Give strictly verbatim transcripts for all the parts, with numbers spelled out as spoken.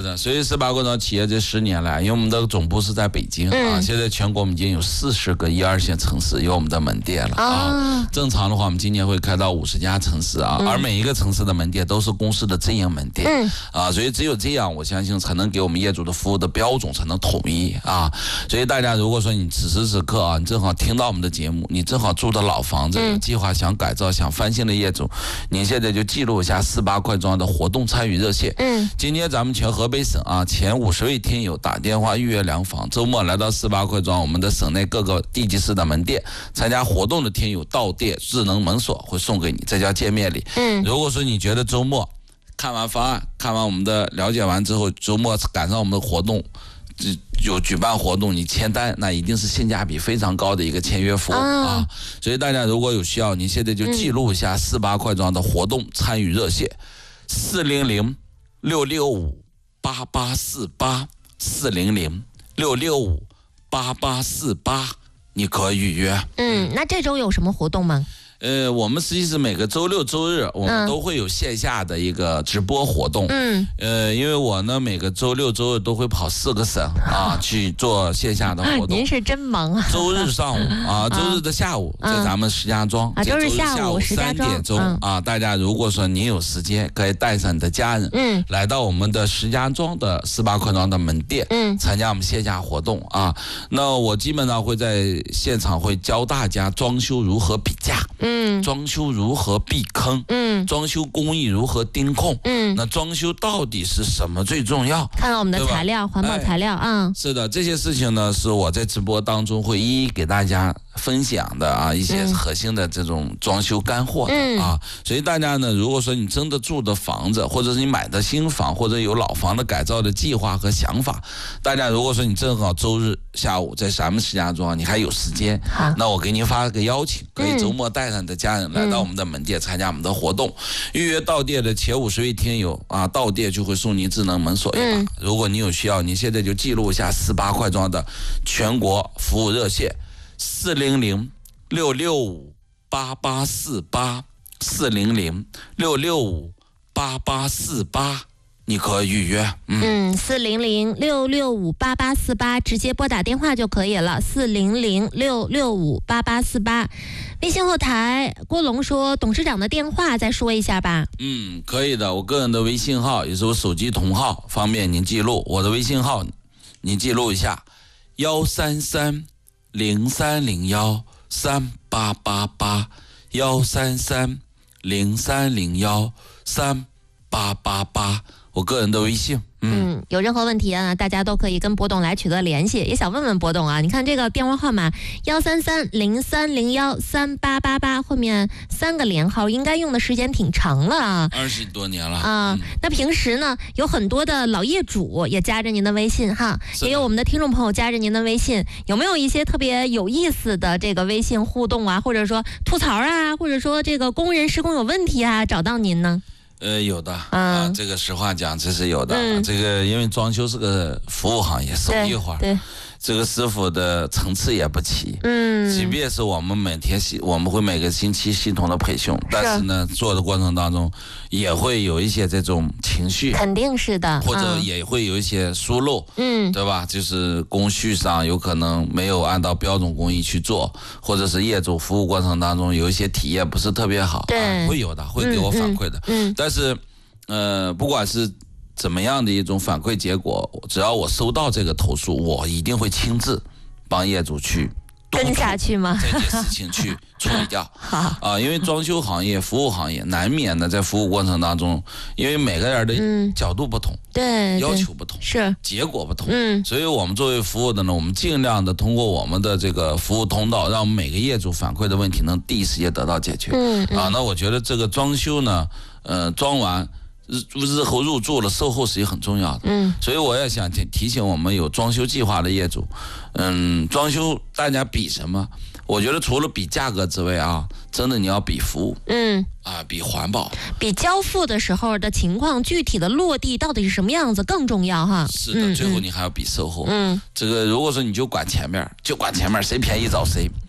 的，所以十八块庄企业这十年来，因为我们的总部是在北京、嗯、啊，现在全国我们已经有四十个一二线城市有我们的门店了、哦、啊。正常的话，我们今年会开到五十家城市啊、嗯，而每一个城市的门店都是公司的直营门店、嗯、啊，所以只有这样，我相信才能给我们业主的服务的标准才能统一啊。所以大家如果说你此时此刻啊，你正好听到我们的节目，你正好住的老房子，有计划想改造、想翻新的业主，您现在就记录一下四八快庄的活动参与热线。嗯，今天咱们全河北省啊前五十位听友打电话预约量房，周末来到四八快庄我们的省内各个地级市的门店参加活动的听友到店智能门锁会送给你，这叫见面礼。嗯，如果说你觉得周末看完方案，看完我们的了解完之后，周末赶上我们的活动有举办活动，你签单，那一定是性价比非常高的一个签约服务、哦、啊！所以大家如果有需要，你现在就记录一下四八快庄的活动参与热线：四零零六六五八八四八，四零零六六五八八四八，你可以预约。 嗯，那这周有什么活动吗？ 呃，我们实际是每个周六周日我们都会有线下的一个直播活动。嗯，呃，因为我呢每个周六周日都会跑四个省啊去做线下的活动。 您是真忙啊！ 周日上午啊，周日的下午在咱们石家庄。 啊，周日下午三点钟啊，大家如果说您有时间，可以带上你的家人，嗯，来到我们的石家庄的四八快庄的门店，嗯，参加我们线下活动啊。那我基本上会在现场会教大家装修如何比价。嗯。嗯，装修如何避坑？嗯，装修工艺如何盯控？嗯，那装修到底是什么最重要？ 看到我们的材料，环保材料啊、哎。 是的，这些事情呢，是我在直播当中会一一给大家分享的啊，一些核心的这种装修干货的、嗯、啊。所以大家呢，如果说你真的住的房子，或者是你买的新房，或者有老房的改造的计划和想法，大家如果说你正好周日下午在咱们石家庄，你还有时间，那我给您发个邀请，可以周末带上你的家人来到我们的门店参加我们的活动。预约到店的前五十位听友啊，到店就会送您智能门锁一把、嗯。如果你有需要，你现在就记录一下四八快庄的全国服务热线：四零零六六五八八四八，四零零六六五八八四八。你可以预约， 嗯，四零零六六五八八四八，直接拨打电话就可以了。四零零六六五八八四八，微信后台郭龙说董事长的电话再说一下吧。 嗯，可以的，我个人的微信号也是我手机同号，方便您记录。我的微信号您记录一下：幺三三零三零幺三八八八，幺三三零三零幺三八八八。我个人的微信。 嗯, 嗯，有任何问题啊，大家都可以跟博董来取得联系。也想问问博董啊，你看这个电话号码幺三三零三零幺三八八八，后面三个连号，应该用的时间挺长了啊， 二十多年了啊、嗯。那平时呢，有很多的老业主也加着您的微信哈，也有我们的听众朋友加着您的微信，有没有一些特别有意思的这个微信互动啊，或者说吐槽啊，或者说这个工人施工有问题啊，找到您呢？ 呃，有的、嗯、啊，这个实话讲，这是有的、嗯。这个因为装修是个服务行业，手艺活，对，这个师傅的层次也不齐。嗯，即便是我们每天系，我们会每个星期系统的培训，但是呢，做的过程当中也会有一些这种情绪， 肯定是的， 或者也会有一些疏漏，嗯，对吧？就是工序上有可能没有按照标准工艺去做，或者是业主服务过程当中有一些体验不是特别好， 对， 啊、会有的，会给我反馈的，嗯，嗯但是，呃，不管是怎么样的一种反馈结果，只要我收到这个投诉，我一定会亲自帮业主去跟下去吗？ 这件事情去处理掉啊、呃，因为装修行业、服务行业难免的在服务过程当中，因为每个人的角度不同，嗯、 对， 要求不同， 是结果不同，嗯，所以我们作为服务的呢，我们尽量的通过我们的这个服务通道，让我们每个业主反馈的问题能第一时间得到解决。嗯啊，那我觉得这个装修呢，呃，装完。日日后入住了，售后是也很重要的。嗯，所以我也想提提醒我们有装修计划的业主，嗯，装修大家比什么？我觉得除了比价格之外啊，真的你要比服务，嗯，啊，比环保， 比交付的时候的情况，具体的落地到底是什么样子更重要哈。 是的，嗯、最后你还要比售后。嗯，这个如果说你就管前面，就管前面，谁便宜找谁。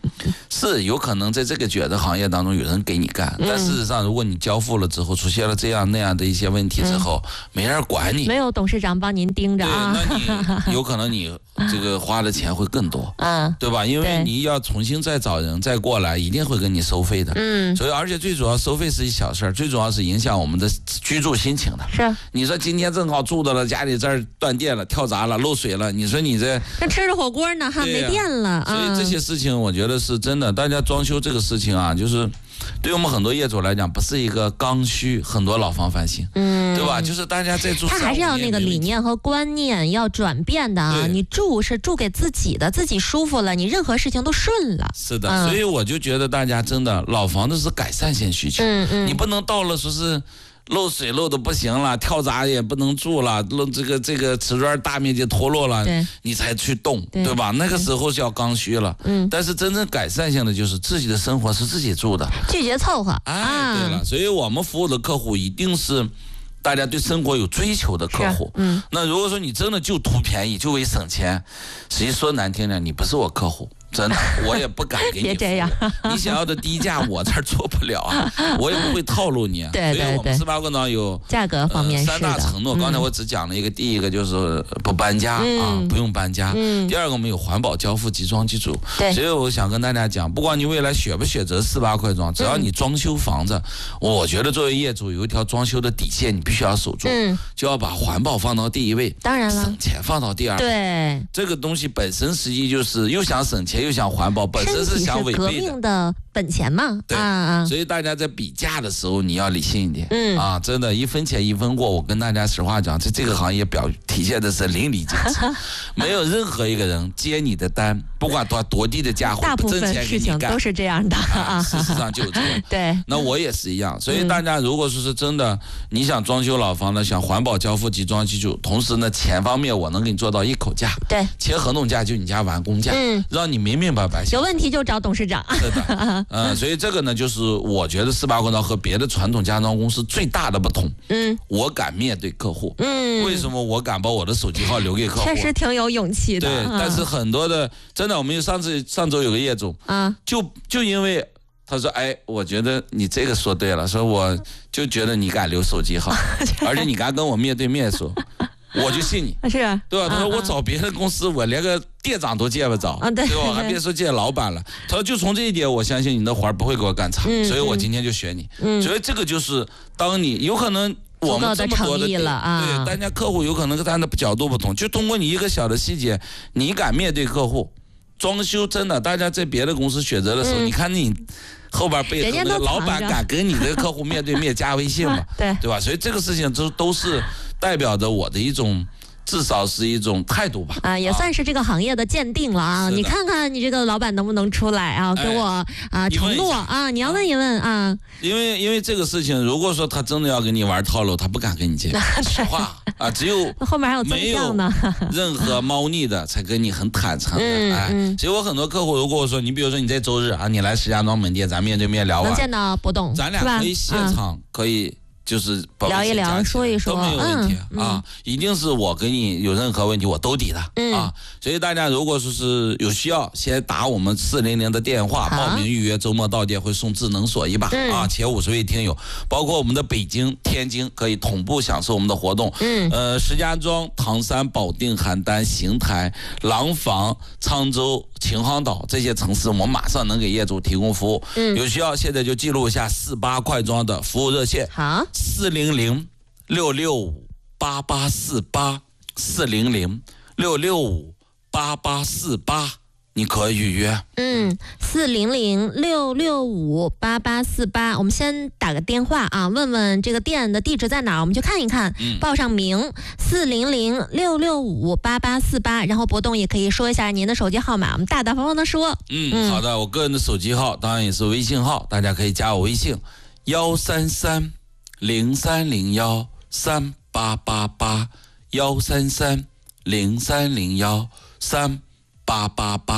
是有可能在这个卷的行业当中有人给你干，嗯、但事实上，如果你交付了之后出现了这样那样的一些问题之后，嗯、没人管你， 没有董事长帮您盯着啊， 那你有可能你这个花的钱会更多，嗯，对吧？因为你要重新再找人再过来，一定会跟你收费的，嗯，所以而且最主要收费是一小事儿，最主要是影响我们的居住心情的。 是， 你说今天正好住到了家里这儿断电了、跳闸了、漏水了，你说你这那吃着火锅呢哈，没电了， 所以这些事情我觉得是真的。大家装修这个事情啊，就是对我们很多业主来讲，不是一个刚需，很多老房翻新，嗯，对吧？就是大家在住， 他还是要那个理念和观念要转变的啊。你住是住给自己的，自己舒服了，你任何事情都顺了。 是的，嗯、所以我就觉得大家真的老房子是改善性需求，嗯嗯，你不能到了说是。漏水漏的不行了，跳闸也不能住了，漏这个这个瓷砖大面积脱落了，你才去动， 对, 对吧？那个时候是要刚需了。嗯，但是真正改善性的就是自己的生活是自己住的， 拒绝凑合。 哎，对了，所以我们服务的客户一定是大家对生活有追求的客户。嗯，那如果说你真的就图便宜，就为省钱，实际说难听点，你不是我客户。真的，我也不敢给你。 别这样， 你想要的低价，我这儿做不了啊，我也不会套路你。 对对对， 所以我们斯巴棍庄有价格方面、呃、 三大承诺。刚才我只讲了一个，嗯、第一个就是不搬家、嗯、啊，不用搬家。嗯、第二个我们有环保交付集装机组。对。所以我想跟大家讲，不管你未来选不选择斯巴块庄，只要你装修房子，嗯、我觉得作为业主有一条装修的底线，你必须要守住，嗯、就要把环保放到第一位， 当然了， 省钱放到第二位。 对。 这个东西本身实际就是又想省钱又想环保。本身是想违背的， 革命的本钱嘛， 对啊，所以大家在比价的时候你要理性一点，嗯啊，真的，一分钱一分货。我跟大家实话讲，在这个行业表体现的是淋漓尽致，没有任何一个人接你的单，不管多多低的价， 大部分事情都是这样的啊，事实上就这样。 对， 那我也是一样。所以大家如果说是真的，你想装修老房呢，想环保交付集装机组，同时呢，钱方面我能给你做到一口价， 对， 签合同价就你家完工价，嗯，让你明明白白。 有问题就找董事长。 是的，嗯，所以这个呢，就是我觉得斯巴棍庄和别的传统家装公司最大的不同。嗯，我敢面对客户。嗯，为什么我敢把我的手机号留给客户？ 确实挺有勇气的。 对，但是很多的，真的，我们上次上周有个业主，啊，就就因为他说，哎，我觉得你这个说对了，说我就觉得你敢留手机号，而且你敢跟我面对面说。我就信你， 是， 对吧？他说我找别的公司，我连个店长都见不着，啊、对, 对吧？还别说见老板了。他说就从这一点，我相信你的活儿不会给我干差，嗯、所以我今天就选你。嗯、所以这个就是当你有可能我们这么多的了啊， 对，大家客户有可能跟他的角度不同，就通过你一个小的细节，你敢面对客户，装修真的，大家在别的公司选择的时候，嗯、你看你。后边背后那个老板敢跟你的客户面对面加微信嘛？对对吧？所以这个事情都都是代表着我的一种，至少是一种态度吧。 啊，也算是这个行业的鉴定了啊！你看看你这个老板能不能出来啊？给我啊承诺啊！你要问一问啊。 因为因为这个事情，如果说他真的要跟你玩套路，他不敢跟你见面。实话啊，只有后面还有没有任何猫腻的，才跟你很坦诚的。嗯、哎，嗯、所以我很多客户，如果我说你比如说你在周日啊，你来石家庄门店，咱面对面聊完， 能见到博董， 咱俩可以现场可以。就是聊一聊，说一说都没有问题、嗯、啊！一定是我给你有任何问题我都抵的、嗯、啊！所以大家如果说是有需要，先打我们四零零的电话报名预约，周末到店会送智能锁一把、嗯、啊！前五十位听友，包括我们的北京、天津可以同步享受我们的活动。嗯，呃，石家庄、唐山、保定、邯郸、邢台、廊坊、沧州、秦皇岛这些城市，我们马上能给业主提供服务。嗯，有需要现在就记录一下四八块庄的服务热线。 好。 四零零六六五八八四八，四零零六六五八八四八，你可以预约。 嗯，四零零六六五八八四八，我们先打个电话啊，问问这个店的地址在哪儿，我们去看一看，嗯、报上名。四零零六六五八八四八，然后博董也可以说一下您的手机号码，我们大大方方的说。 嗯，嗯好的，我个人的手机号当然也是微信号，大家可以加我微信幺三三。零三零幺三八八八幺三三零三零幺三八八八，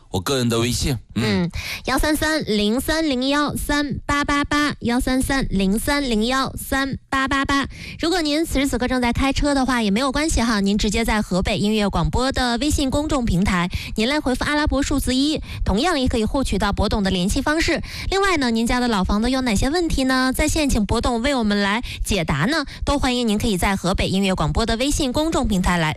我个人的微信。 嗯，幺三三零三零幺三八八八，幺三三零三零幺三八八八。如果您此时此刻正在开车的话，也没有关系哈，您直接在河北音乐广播的微信公众平台，您来回复阿拉伯数字一，同样也可以获取到博董的联系方式。另外呢，您家的老房子有哪些问题呢？在线请博董为我们来解答呢，都欢迎您可以在河北音乐广播的微信公众平台来